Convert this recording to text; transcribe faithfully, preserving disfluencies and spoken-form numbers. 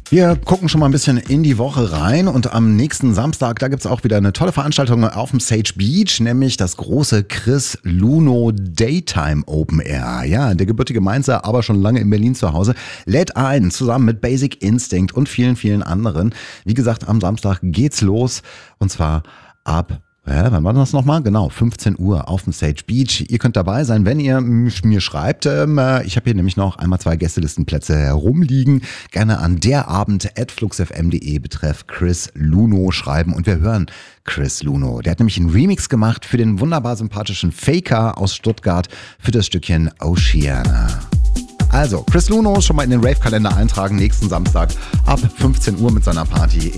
Wir gucken schon mal ein bisschen in die Woche rein und am nächsten Samstag, da gibt es auch wieder eine tolle Veranstaltung auf dem Sage Beach, nämlich das große Chris Luno Daytime Open Air. Ja, der gebürtige Mainzer, aber schon lange in Berlin zu Hause, lädt ein, zusammen mit Basic Instinct und vielen, vielen anderen. Wie gesagt, am Samstag geht's los und zwar ab Ja, wann war das nochmal? Genau, fünfzehn Uhr auf dem Sage Beach. Ihr könnt dabei sein, wenn ihr mir schreibt. Ähm, ich habe hier nämlich noch einmal zwei Gästelistenplätze herumliegen. Gerne an derabend at fluxfm punkt de betreff Chris Luno schreiben und wir hören Chris Luno. Der hat nämlich einen Remix gemacht für den wunderbar sympathischen Faker aus Stuttgart für das Stückchen Oceana. Also, Chris Luno schon mal in den Rave-Kalender eintragen, nächsten Samstag ab fünfzehn Uhr mit seiner Party